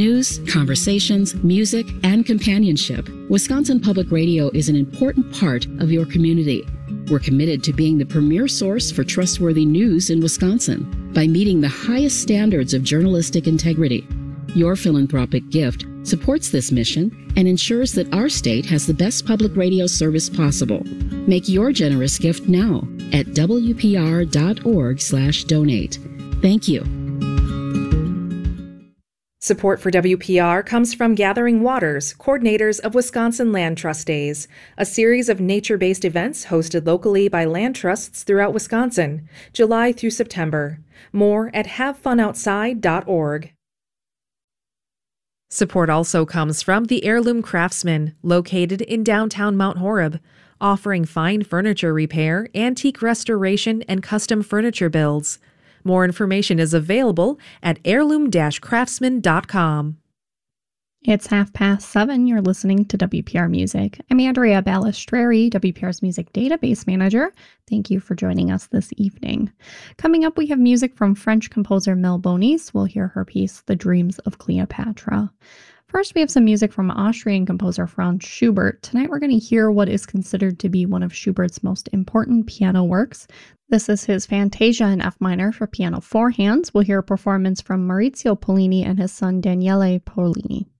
news, conversations, music, and companionship, Wisconsin Public Radio is an important part of your community. We're committed to being the premier source for trustworthy news in Wisconsin by meeting the highest standards of journalistic integrity. Your philanthropic gift supports this mission and ensures that our state has the best public radio service possible. Make your generous gift now at wpr.org/donate. Thank you. Support for WPR comes from Gathering Waters, coordinators of Wisconsin Land Trust Days, a series of nature-based events hosted locally by land trusts throughout Wisconsin, July through September. More at havefunoutside.org. Support also comes from the Heirloom Craftsman, located in downtown Mount Horeb, offering fine furniture repair, antique restoration, and custom furniture builds. More information is available at heirloom-craftsman.com. It's 7:30. You're listening to WPR Music. I'm Andrea Balistreri, WPR's Music Database Manager. Thank you for joining us this evening. Coming up, we have music from French composer Mel Bonis. We'll hear her piece, The Dreams of Cleopatra. First, we have some music from Austrian composer Franz Schubert. Tonight, we're going to hear what is considered to be one of Schubert's most important piano works. This is his Fantasia in F minor for piano four hands. We'll hear a performance from Maurizio Pollini and his son Daniele Pollini.